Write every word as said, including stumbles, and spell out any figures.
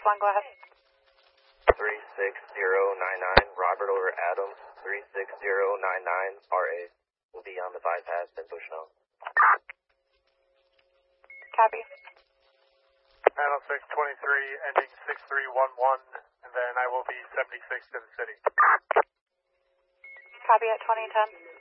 one, go ahead. three six zero nine nine, Robert over Adams, three six zero nine nine, R A. Will be on the bypass in Bushnell. Copy. Panel six twenty-three, ending six three one one, and then I will be seventy-six to the city. Copy at twenty ten.